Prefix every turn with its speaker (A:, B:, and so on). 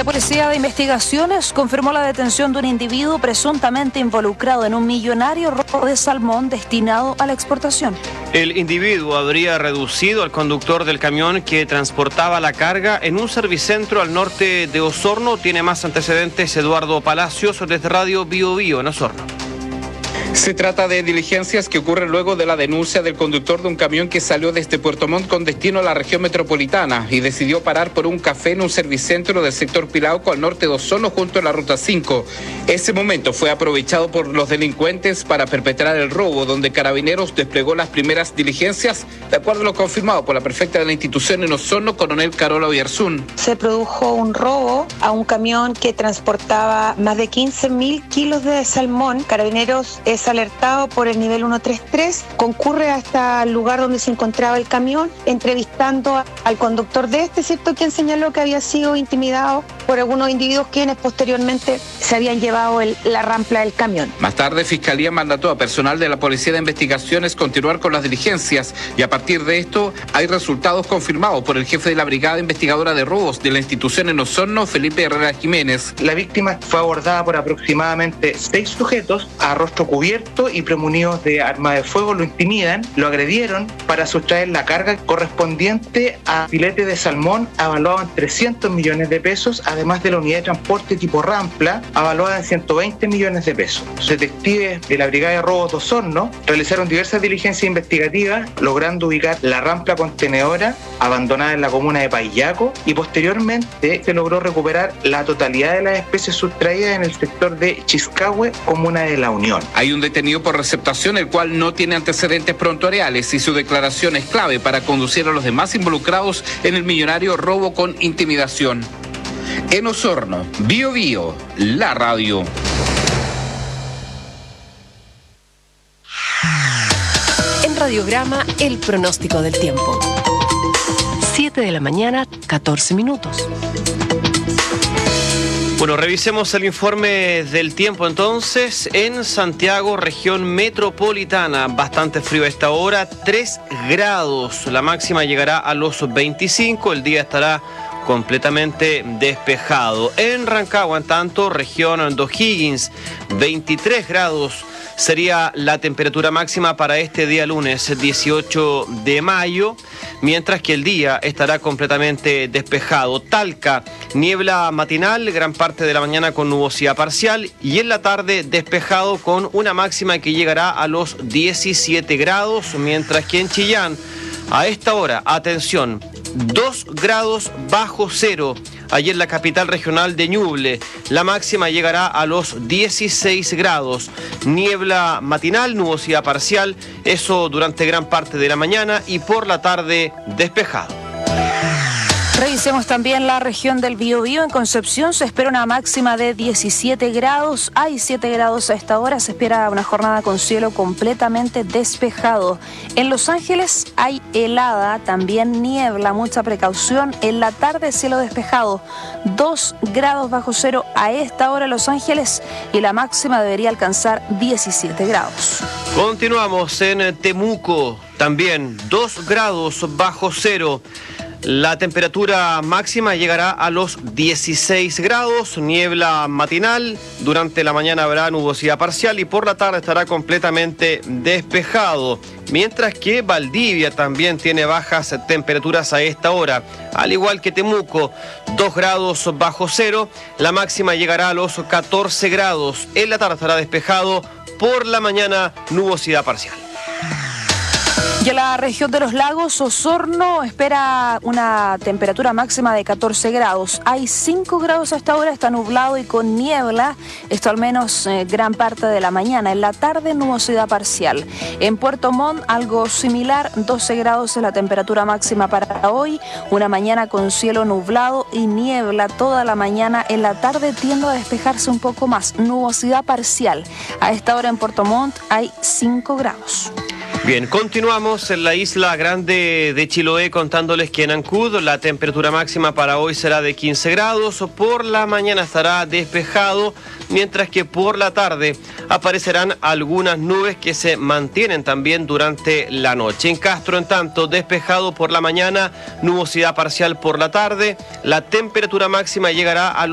A: La Policía de Investigaciones confirmó la detención de un individuo presuntamente involucrado en un millonario robo de salmón destinado a la exportación.
B: El individuo habría reducido al conductor del camión que transportaba la carga en un servicentro al norte de Osorno. Tiene más antecedentes Eduardo Palacios desde Radio Bio Bio en Osorno.
C: Se trata de diligencias que ocurren luego de la denuncia del conductor de un camión que salió desde Puerto Montt con destino a la región metropolitana y decidió parar por un café en un servicentro del sector Pilauco al norte de Osorno junto a la Ruta 5. Ese momento fue aprovechado por los delincuentes para perpetrar el robo, donde Carabineros desplegó las primeras diligencias, de acuerdo a lo confirmado por la prefecta de la institución en Osorno, coronel Carola Oyarzún.
D: Se produjo un robo a un camión que transportaba más de 15.000 kilos de salmón. Carabineros es alertado por el nivel 133, concurre hasta el lugar donde se encontraba el camión, entrevistando al conductor de este, ¿cierto?, quien señaló que había sido intimidado por algunos individuos quienes posteriormente se habían llevado la rampla del camión.
C: Más tarde, Fiscalía mandató a personal de la Policía de Investigaciones continuar con las diligencias y a partir de esto hay resultados confirmados por el jefe de la Brigada Investigadora de Robos de la institución en Osorno, Felipe Herrera Jiménez.
E: La víctima fue abordada por aproximadamente 6 sujetos a rostro cubierto y premunidos de arma de fuego. Lo intimidan, lo agredieron para sustraer la carga correspondiente a filete de salmón avaluado en 300 millones de pesos, además de la unidad de transporte tipo rampla avaluada en 120 millones de pesos. Los detectives de la Brigada de Robos de Osorno realizaron diversas diligencias investigativas, logrando ubicar la rampla contenedora abandonada en la comuna de Paillaco y posteriormente se logró recuperar la totalidad de las especies sustraídas en el sector de Chiscahue, comuna de La Unión.
C: Hay un detenido por receptación, el cual no tiene antecedentes prontuariales y su declaración es clave para conducir a los demás involucrados en el millonario robo con intimidación. En Osorno, Bio Bio, la radio.
F: En Radiograma, el pronóstico del tiempo. 7 de la mañana, 14 minutos.
B: Bueno, revisemos el informe del tiempo entonces. En Santiago, región metropolitana, bastante frío a esta hora, 3 grados. La máxima llegará a los 25, el día estará completamente despejado. En Rancagua, en tanto, región de O'Higgins, 23 grados. Sería la temperatura máxima para este día lunes 18 de mayo, mientras que el día estará completamente despejado. Talca, niebla matinal, gran parte de la mañana con nubosidad parcial y en la tarde despejado con una máxima que llegará a los 17 grados, mientras que en Chillán, a esta hora, atención, 2 grados bajo cero. Allí en la capital regional de Ñuble, la máxima llegará a los 16 grados. Niebla matinal, nubosidad parcial, eso durante gran parte de la mañana y por la tarde despejado.
A: Revisemos también la región del Biobío. En Concepción se espera una máxima de 17 grados. Hay 7 grados a esta hora. Se espera una jornada con cielo completamente despejado. En Los Ángeles hay helada, también niebla, mucha precaución. En la tarde cielo despejado. 2 grados bajo cero a esta hora en Los Ángeles y la máxima debería alcanzar 17 grados.
B: Continuamos en Temuco. También 2 grados bajo cero. La temperatura máxima llegará a los 16 grados, niebla matinal, durante la mañana habrá nubosidad parcial y por la tarde estará completamente despejado. Mientras que Valdivia también tiene bajas temperaturas a esta hora, al igual que Temuco, 2 grados bajo cero, la máxima llegará a los 14 grados, en la tarde estará despejado, por la mañana nubosidad parcial.
A: Y en la región de los lagos, Osorno espera una temperatura máxima de 14 grados. Hay 5 grados a esta hora, está nublado y con niebla, esto al menos gran parte de la mañana. En la tarde, nubosidad parcial. En Puerto Montt, algo similar, 12 grados es la temperatura máxima para hoy. Una mañana con cielo nublado y niebla toda la mañana. En la tarde tiende a despejarse un poco más, nubosidad parcial. A esta hora en Puerto Montt hay 5 grados.
B: Bien, continuamos en la isla grande de Chiloé contándoles que en Ancud la temperatura máxima para hoy será de 15 grados, por la mañana estará despejado, mientras que por la tarde aparecerán algunas nubes que se mantienen también durante la noche. En Castro, en tanto, despejado por la mañana, nubosidad parcial por la tarde, la temperatura máxima llegará a